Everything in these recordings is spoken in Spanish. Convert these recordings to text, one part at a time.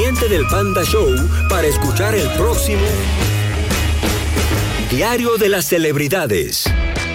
pendiente del Panda Show para escuchar el próximo Diario de las Celebridades.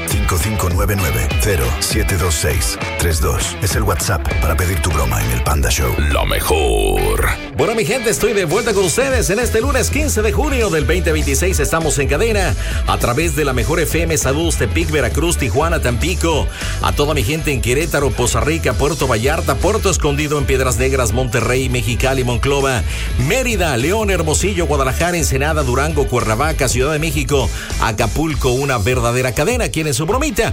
5599-072632 es el WhatsApp para pedir tu broma en el Panda Show. La mejor. Bueno, mi gente, estoy de vuelta con ustedes en este lunes 15 de junio del 2026. Estamos en cadena a través de la mejor FM. Saludos Tepic, Veracruz, Tijuana, Tampico. A toda mi gente en Querétaro, Poza Rica, Puerto Vallarta, Puerto Escondido, en Piedras Negras, Monterrey, Mexicali, Monclova, Mérida, León, Hermosillo, Guadalajara, Ensenada, Durango, Cuernavaca, Ciudad de México, Acapulco. Una verdadera cadena. ¿Quieren su bromita?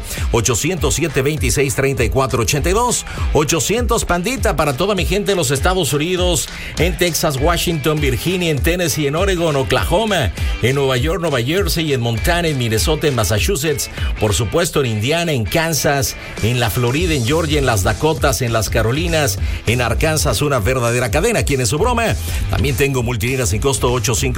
807-26-3482. 800 Pandita para toda mi gente en los Estados Unidos, en Texas, Washington, Virginia, en Tennessee, en Oregon, Oklahoma, en Nueva York, Nueva Jersey, en Montana, en Minnesota, en Massachusetts, por supuesto en Indiana, en Kansas, en la Florida, en Georgia, en las Dakotas, en las Carolinas, en Arkansas. Una verdadera cadena. ¿Quién es su broma? También tengo multilíneas sin costo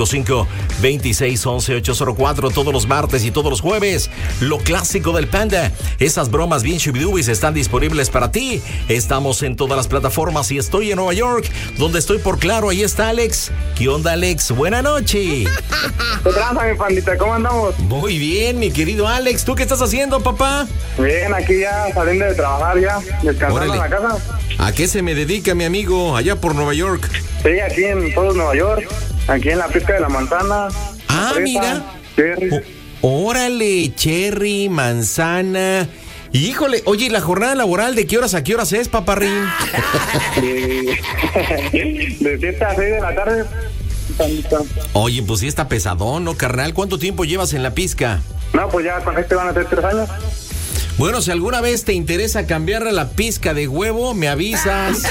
855-2611-804 todos los martes y todos los jueves. Lo clásico del Panda. Esas bromas bien shubidubis están disponibles para ti. Estamos en todas las plataformas y estoy en Nueva York, donde estoy por Claro. Ahí está Alex. ¿Qué onda, Alex? Buena noche. ¿Qué tranza, mi pandita? ¿Cómo andamos? Muy bien, mi querido Alex. ¿Tú qué estás haciendo, papá? Bien, aquí ya saliendo de trabajar, ya descansando. Órale. En la casa. ¿A qué se me dedica, mi amigo, allá por Nueva York? Sí, aquí en todo Nueva York, aquí en la pista de la manzana. Ah, fresa, mira. Cherry. Órale, cherry, manzana. Híjole, oye, ¿y la jornada laboral de qué horas a qué horas es, paparrín? De 7 a 6 de la tarde. Oye, pues sí está pesadón, ¿no, carnal? ¿Cuánto tiempo llevas en la pizca? No, pues ya con este van a ser 3 años. Bueno, si alguna vez te interesa cambiarle la pizca de huevo, me avisas.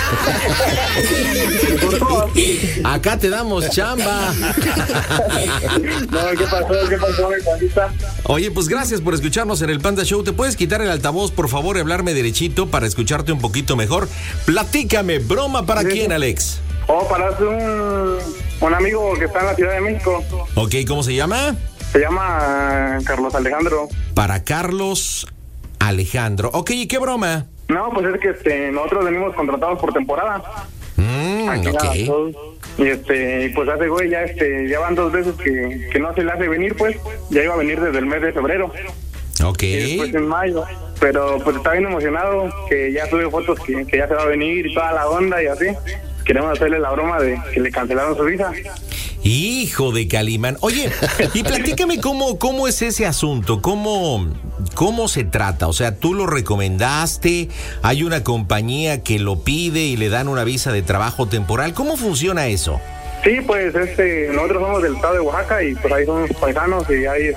Acá te damos chamba. No, ¿qué pasó, mi pandita? Oye, pues gracias por escucharnos en el Panda Show. ¿Te puedes quitar el altavoz, por favor, y hablarme derechito para escucharte un poquito mejor? Platícame, ¿broma para quién, Alex? Para un amigo que está en la Ciudad de México. Ok, ¿cómo se llama? Se llama Carlos Alejandro. Para Carlos Alejandro. Ok, ¿y qué broma? No, pues es que nosotros venimos contratados por temporada. Ok. Y pues hace güey, ya van 2 veces que no se le hace venir, pues. Ya iba a venir desde el mes de febrero. Ok. Y después en mayo. Pero pues está bien emocionado, que ya sube fotos que ya se va a venir y toda la onda y así. Queremos hacerle la broma de que le cancelaron su visa. Hijo de Calimán. Oye, y platícame cómo es ese asunto, cómo se trata. O sea, ¿tú lo recomendaste? ¿Hay una compañía que lo pide y le dan una visa de trabajo temporal? ¿Cómo funciona eso? Sí, pues nosotros somos del estado de Oaxaca y pues ahí somos paisanos y ahí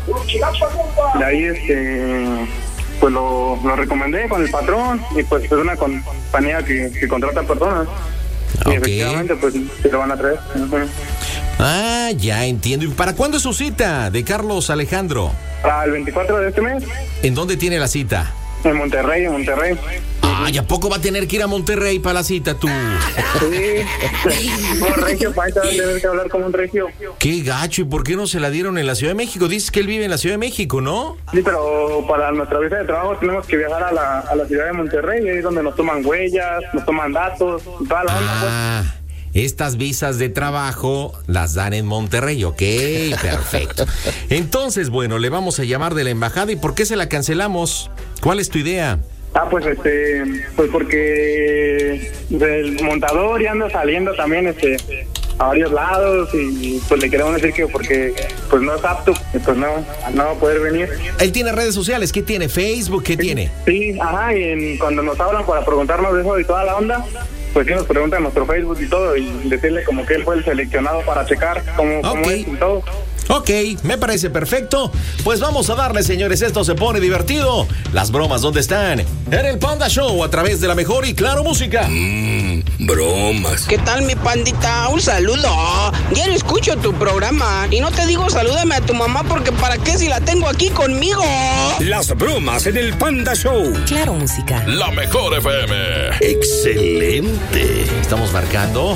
pues lo recomendé con el patrón y pues es una compañía que contrata personas. Y efectivamente pues se lo van a traer. Ah, ya entiendo. ¿Y para cuándo es su cita de Carlos Alejandro? Para el 24 de este mes. ¿En dónde tiene la cita? En Monterrey. Ah, ¿y a poco va a tener que ir a Monterrey para la cita tú? Sí. Como regio, paisa, va a tener que hablar como un regio. Qué gacho, ¿y por qué no se la dieron en la Ciudad de México? Dices que él vive en la Ciudad de México, ¿no? Sí, pero para nuestra visa de trabajo tenemos que viajar a la ciudad de Monterrey, ahí es donde nos toman huellas, nos toman datos, toda la onda, pues. Estas visas de trabajo las dan en Monterrey, ok, perfecto. Entonces, bueno, le vamos a llamar de la embajada. ¿Y por qué se la cancelamos? ¿Cuál es tu idea? Pues pues porque el montador ya anda saliendo también a varios lados y pues le queremos decir que porque pues no es apto, pues no va a poder venir. Él tiene redes sociales, ¿qué tiene? ¿Facebook? ¿Qué tiene? Sí, y cuando nos hablan para preguntarnos de eso y toda la onda, pues sí nos preguntan nuestro Facebook y todo y decirle como que él fue el seleccionado para checar cómo es y todo. Ok, me parece perfecto. Pues vamos a darle, señores, esto se pone divertido. Las bromas, ¿dónde están? En el Panda Show, a través de la mejor y Claro Música. Bromas. ¿Qué tal, mi pandita? Un saludo. Diario escucho tu programa. Y no te digo salúdame a tu mamá porque ¿para qué si la tengo aquí conmigo? Las bromas en el Panda Show. Claro Música. La mejor FM. Excelente. Estamos marcando.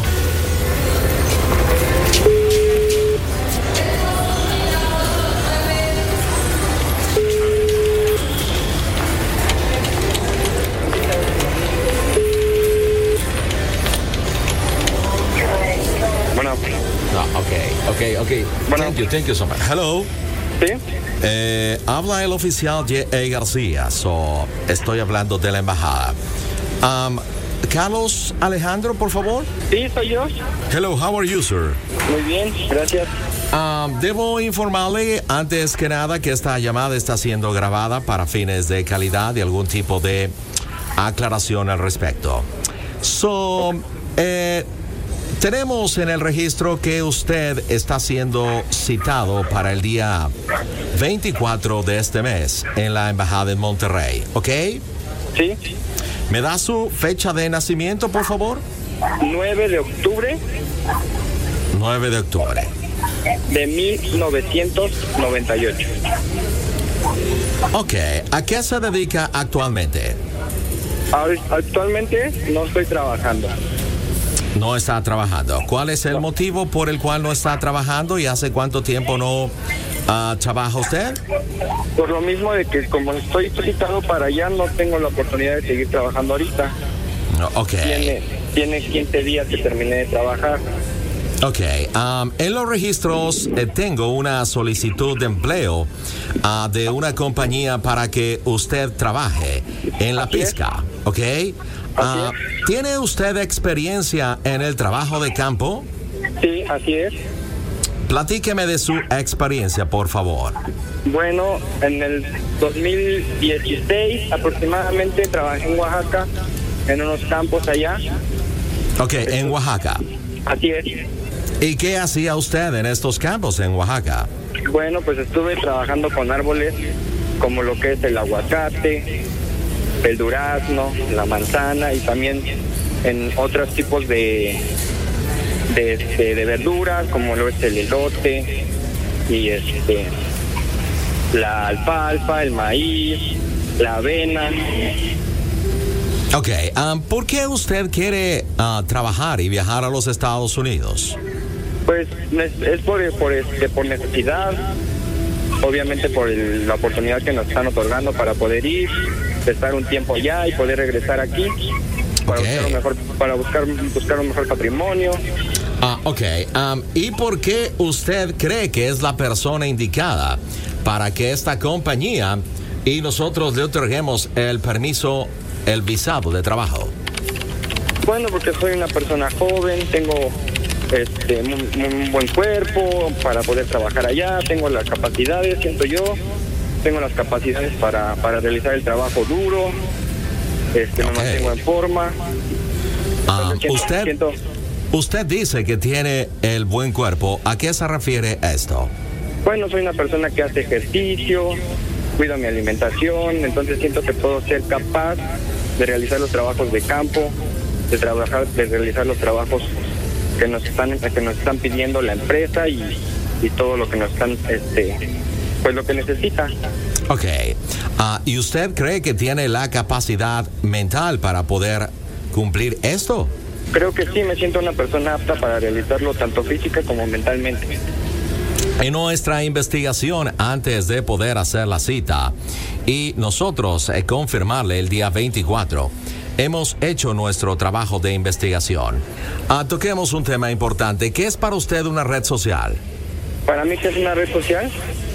Okay. Bueno. Thank you so much. Hello. ¿Sí? Habla el oficial J.A. García. Estoy hablando de la embajada. Carlos Alejandro, por favor. Sí, soy yo. Hello, how are you, sir? Muy bien, gracias. Debo informarle antes que nada que esta llamada está siendo grabada para fines de calidad y algún tipo de aclaración al respecto. Tenemos en el registro que usted está siendo citado para el día 24 de este mes en la embajada en Monterrey, ¿ok? Sí. ¿Me da su fecha de nacimiento, por favor? 9 de octubre 9 de octubre. de 1998. Ok, ¿a qué se dedica actualmente? Actualmente no estoy trabajando. No está trabajando. ¿Cuál es el motivo por el cual no está trabajando y hace cuánto tiempo no trabaja usted? Por lo mismo de que como estoy citado para allá, no tengo la oportunidad de seguir trabajando ahorita. Ok. Tiene 15 días que terminé de trabajar. Ok, en los registros tengo una solicitud de empleo de una compañía para que usted trabaje en la pizca, ¿ok? ¿Tiene usted experiencia en el trabajo de campo? Sí, así es. Platíqueme de su experiencia, por favor. Bueno, en el 2016 aproximadamente trabajé en Oaxaca, en unos campos allá. Ok, en Oaxaca. Así es. ¿Y qué hacía usted en estos campos en Oaxaca? Bueno, pues estuve trabajando con árboles como lo que es el aguacate, el durazno, la manzana y también en otros tipos de verduras como lo es el elote y la alfalfa, el maíz, la avena. Ok, ¿por qué usted quiere trabajar y viajar a los Estados Unidos? Pues es por necesidad, obviamente por la oportunidad que nos están otorgando para poder ir, estar un tiempo allá y poder regresar aquí para buscar un mejor patrimonio. Ok, ¿y por qué usted cree que es la persona indicada para que esta compañía y nosotros le otorguemos el permiso, el visado de trabajo? Bueno, porque soy una persona joven, tengo un buen cuerpo para poder trabajar allá, tengo las capacidades, siento yo, tengo las capacidades para realizar el trabajo duro, me mantengo en forma. Usted dice que tiene el buen cuerpo. ¿A qué se refiere esto? Bueno, soy una persona que hace ejercicio, cuido mi alimentación, entonces siento que puedo ser capaz de realizar los trabajos de campo, de realizar los trabajos que nos están pidiendo la empresa y todo lo que nos están, pues lo que necesita. Ok. ¿Y usted cree que tiene la capacidad mental para poder cumplir esto? Creo que sí, me siento una persona apta para realizarlo tanto física como mentalmente. En nuestra investigación antes de poder hacer la cita y nosotros confirmarle el día 24, hemos hecho nuestro trabajo de investigación. Toquemos un tema importante. ¿Qué es para usted una red social? ¿Para mí qué es una red social?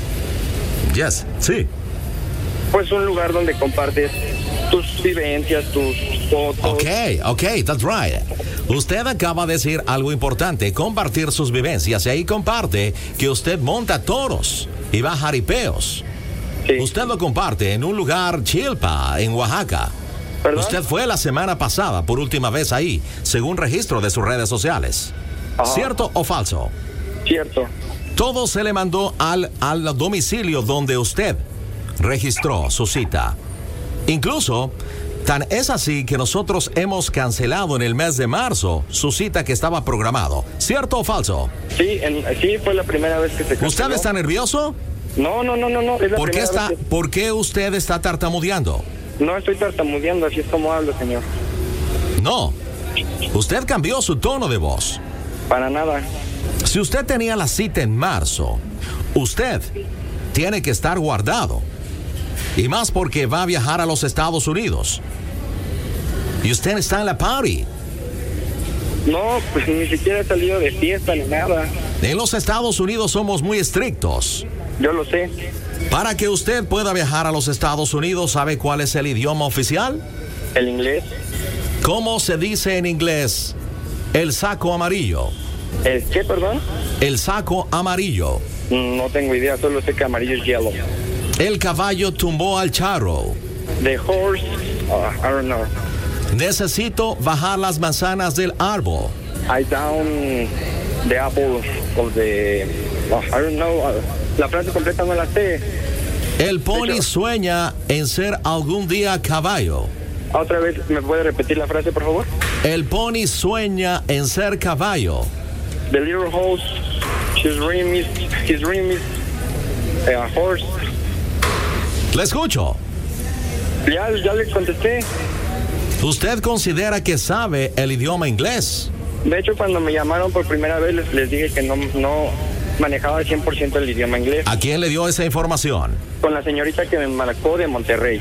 Yes, sí. Pues un lugar donde compartes tus vivencias, tus fotos. Ok, that's right. Usted acaba de decir algo importante, compartir sus vivencias, y ahí comparte que usted monta toros y va a jaripeos. Sí. Usted lo comparte en un lugar chilpa, en Oaxaca. ¿Perdón? Usted fue la semana pasada por última vez ahí, según registro de sus redes sociales. Ajá. ¿Cierto o falso? Cierto. Todo se le mandó al domicilio donde usted registró su cita. Incluso, tan es así que nosotros hemos cancelado en el mes de marzo su cita que estaba programado. ¿Cierto o falso? Sí, sí, fue la primera vez que se canceló. ¿Usted está nervioso? No. Es la primera vez ¿Por qué usted está tartamudeando? No estoy tartamudeando, así es como hablo, señor. No. Usted cambió su tono de voz. Para nada. Si usted tenía la cita en marzo, usted tiene que estar guardado. Y más porque va a viajar a los Estados Unidos. Y usted está en la party. No, pues ni siquiera he salido de fiesta ni nada. En los Estados Unidos somos muy estrictos. Yo lo sé. Para que usted pueda viajar a los Estados Unidos, ¿sabe cuál es el idioma oficial? El inglés. ¿Cómo se dice en inglés el saco amarillo? ¿El qué, perdón? El saco amarillo. No tengo idea, solo sé que amarillo es yellow. El caballo tumbó al charro. The horse, I don't know. Necesito bajar las manzanas del árbol. I down the apple of the... I don't know. La frase completa no la sé. El pony sueña en ser algún día caballo. Otra vez, ¿me puede repetir la frase, por favor? El pony sueña en ser caballo. The little horse, his dream is a horse. Le escucho. Ya le contesté. ¿Usted considera que sabe el idioma inglés? De hecho, cuando me llamaron por primera vez, les dije que no manejaba al 100% el idioma inglés. ¿A quién le dio esa información? Con la señorita que me marcó de Monterrey.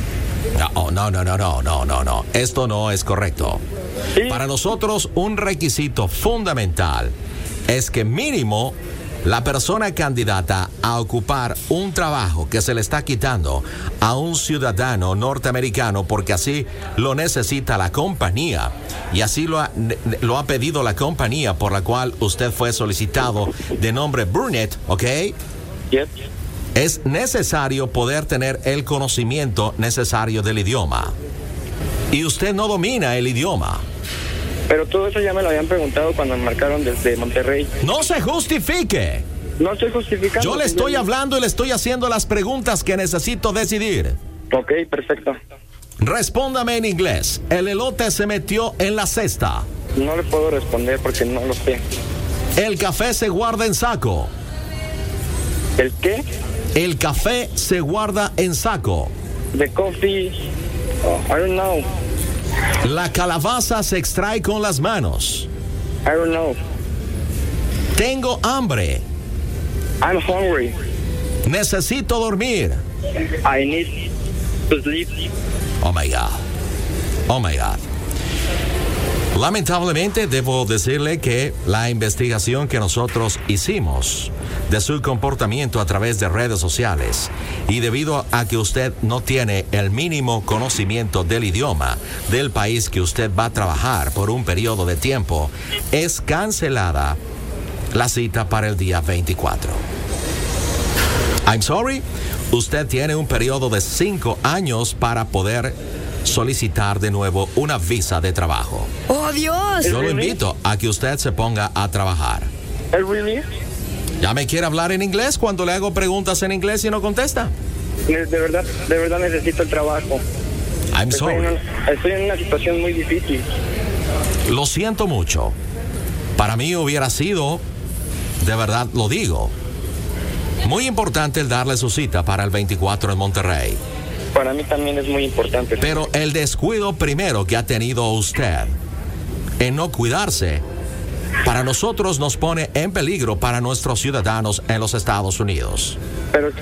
No. Esto no es correcto. ¿Sí? Para nosotros, un requisito fundamental es que mínimo la persona candidata a ocupar un trabajo que se le está quitando a un ciudadano norteamericano porque así lo necesita la compañía y así lo ha pedido la compañía por la cual usted fue solicitado de nombre Burnett, ¿ok? Yes. Es necesario poder tener el conocimiento necesario del idioma. Y usted no domina el idioma. Pero todo eso ya me lo habían preguntado cuando me marcaron desde Monterrey. ¡No se justifique! No estoy justificando. Yo le estoy hablando y le estoy haciendo las preguntas que necesito decidir. Ok, perfecto. Respóndame en inglés. El elote se metió en la cesta. No le puedo responder porque no lo sé. El café se guarda en saco. ¿El qué? El café se guarda en saco. The coffee, I don't know. La calabaza se extrae con las manos. I don't know. Tengo hambre. I'm hungry. Necesito dormir. I need to sleep. Oh my God. Lamentablemente debo decirle que la investigación que nosotros hicimos de su comportamiento a través de redes sociales y debido a que usted no tiene el mínimo conocimiento del idioma del país que usted va a trabajar por un periodo de tiempo, es cancelada la cita para el día 24. I'm sorry, usted tiene un periodo de 5 años para poder solicitar de nuevo una visa de trabajo. ¡Oh, Dios! Yo lo invito a que usted se ponga a trabajar. Really? ¿Ya me quiere hablar en inglés cuando le hago preguntas en inglés y no contesta? De verdad necesito el trabajo. I'm sorry. Estoy en una situación muy difícil. Lo siento mucho. Para mí hubiera sido, de verdad lo digo, muy importante el darle su cita para el 24 en Monterrey. Para mí también es muy importante. Pero el descuido primero que ha tenido usted en no cuidarse, para nosotros nos pone en peligro para nuestros ciudadanos en los Estados Unidos. Pero...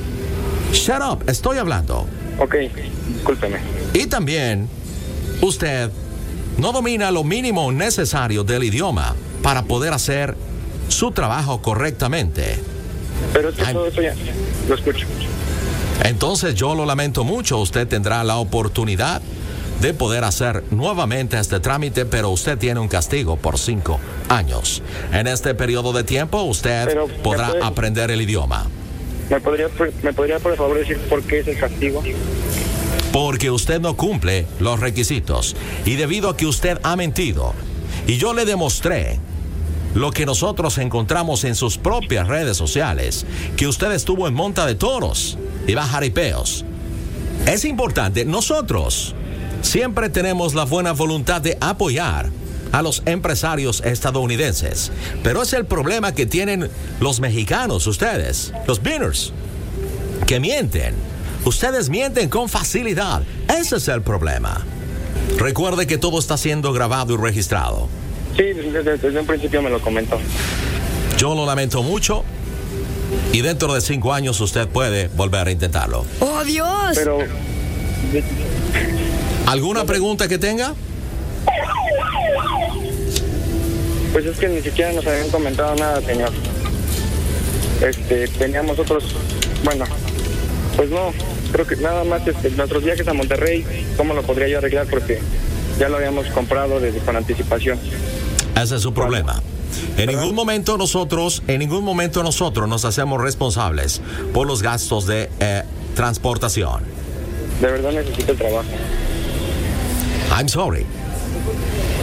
Shut up, estoy hablando. Ok, discúlpeme. Y también, usted no domina lo mínimo necesario del idioma para poder hacer su trabajo correctamente. Pero todo eso ya lo escucho. Entonces yo lo lamento mucho. Usted tendrá la oportunidad de poder hacer nuevamente este trámite, pero usted tiene un castigo por 5 años. En este periodo de tiempo usted podrá aprender el idioma. ¿Me podría por favor decir por qué es el castigo? Porque usted no cumple los requisitos y debido a que usted ha mentido. Y yo le demostré lo que nosotros encontramos en sus propias redes sociales, que usted estuvo en monta de toros y va jaripeos. Es importante, nosotros siempre tenemos la buena voluntad de apoyar a los empresarios estadounidenses, pero es el problema que tienen los mexicanos, ustedes, los beaners, que mienten. Ustedes mienten con facilidad. Ese es el problema. Recuerde que todo está siendo grabado y registrado. Sí, desde un principio me lo comentó. Yo lo lamento mucho. Y dentro de 5 años usted puede volver a intentarlo. ¡Oh, Dios! Pero... ¿Alguna pregunta que tenga? Pues es que ni siquiera nos habían comentado nada, señor. Teníamos otros, bueno, pues no, creo que nada más nuestros viajes a Monterrey, ¿cómo lo podría yo arreglar? Porque ya lo habíamos comprado con anticipación. Ese es su problema. En ningún momento nosotros nos hacemos responsables por los gastos de transportación. De verdad necesito el trabajo. I'm sorry.